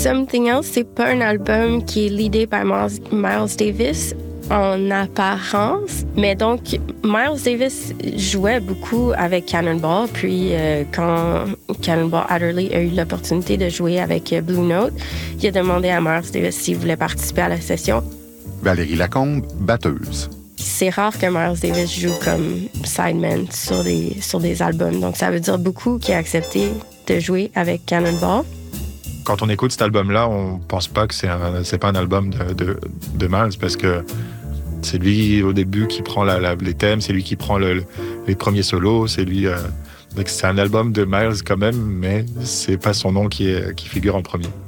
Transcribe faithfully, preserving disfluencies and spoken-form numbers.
Something Else, c'est pas un album qui est leadé par Miles, Miles Davis en apparence, mais donc Miles Davis jouait beaucoup avec Cannonball, puis euh, quand Cannonball Adderley a eu l'opportunité de jouer avec euh, Blue Note, il a demandé à Miles Davis s'il voulait participer à la session. Valérie Lacombe, batteuse. C'est rare que Miles Davis joue comme sideman sur des, sur des albums, donc ça veut dire beaucoup qu'il a accepté de jouer avec Cannonball. Quand on écoute cet album-là, on pense pas que c'est, un, c'est pas un album de, de, de Miles, parce que c'est lui, au début, qui prend la, la, les thèmes, c'est lui qui prend le, le, les premiers solos, c'est lui... Euh, donc c'est un album de Miles quand même, mais c'est pas son nom qui, est, qui figure en premier.